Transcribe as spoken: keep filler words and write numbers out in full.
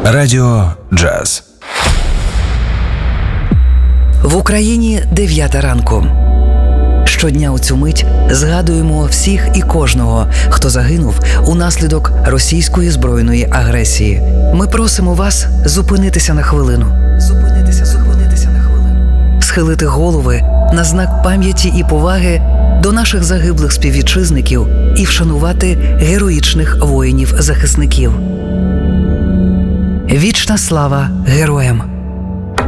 Радіо Джаз. В Україні дев'ята ранку. Щодня у цю мить згадуємо всіх і кожного, хто загинув унаслідок російської збройної агресії. Ми просимо вас зупинитися на хвилину. Зупинитися, зупинитися на хвилину. Схилити голови на знак пам'яті і поваги до наших загиблих співвітчизників і вшанувати героїчних воїнів-захисників. Вічна слава героям!